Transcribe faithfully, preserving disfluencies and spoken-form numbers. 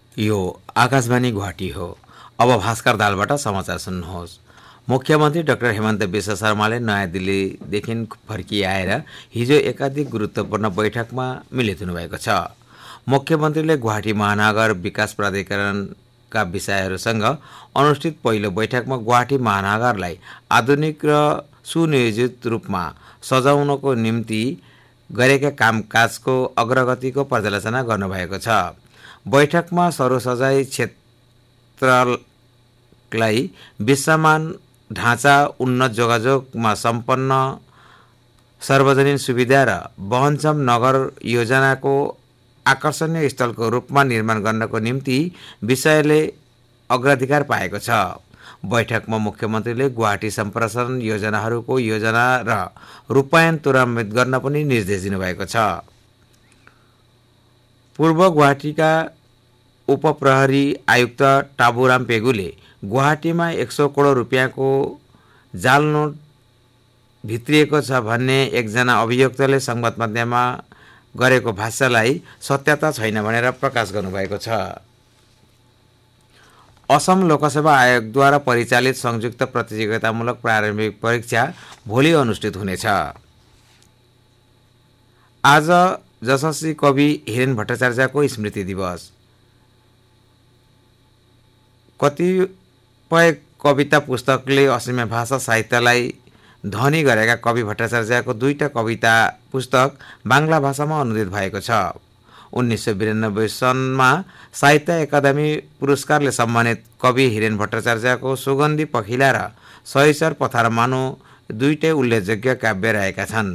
यो आकाशवाणी गुवाहाटी हो। अब भास्कर दालबाट समाचार सुन्नुहोस्। मुख्यमन्त्री डाक्टर हेमन्त विश्व शर्माले नयाँ दिल्लीदेखि फर्किआएर हिजो एकाधिक गुरुत्वपूर्ण बैठकमा मिलित हुनुभएको छ। मुख्यमन्त्रीले गुवाहाटी महानगर विकास प्राधिकरणका विषयहरूसँग अनुष्ठित पहिलो बैठकमा गुवाहाटी महानगरलाई आधुनिक र सुनियोजित रूपमा सजाउनको निम्ति गरेका कामकाजको अग्रगतिको पर्यालोचना गर्नुभएको छ। बैठकमा सरसजाई क्षेत्रलाई विश्वमान ढाँचा, उन्नत जोगाजोगमा सम्पन्न सार्वजनिक सुविधा र वहनक्षम नगर योजनाको आकर्षणीय स्थलको रूपमा निर्माण गर्नको निम्ति विषयले अग्राधिकार पाएको छ। बैठकमा मुख्यमन्त्रीले गुवाहाटी सम्प्रसारण योजनाहरूको योजना र रूपायन त्वरान्वित गर्न पनि निर्देश दिनुभएको छ। पूर्व गुवाहाटीका उपप्रहरी आयुक्त टाबुराम पेगुले गुवाहाटीमा एक सौ करोड रुपियाँको जाल नोट भित्रिएको छ भन्ने एकजना अभियुक्तले संवाद माध्यममा गरेको भाष्यलाई सत्यता छैन भनेर प्रकाश गर्नुभएको छ। असम लोकसेवा आयोगद्वारा परिचालित संयुक्त प्रतियोगितामूलक प्रारम्भिक परीक्षा भोलि अनुष्ठित हुनेछ। आज यशस्वी कवि हिरेन भट्टाचार्यको स्मृति दिवस। कतिपय कविता पुस्तकले असमिया भाषा साहित्यलाई धनी गरेका कवि भट्टाचार्यको दुईटा कविता पुस्तक बांग्ला भाषामा अनुदित भएको छ। उन्नाइस सय बिरानब्बे सनमा साहित्य अकादमी पुरस्कारले सम्मानित कवि हिरेन भट्टाचार्यको सुगन्धी पखिला र सहिसर पथार मानु दुईटै उल्लेखयोग्य काव्य रहेका छन्।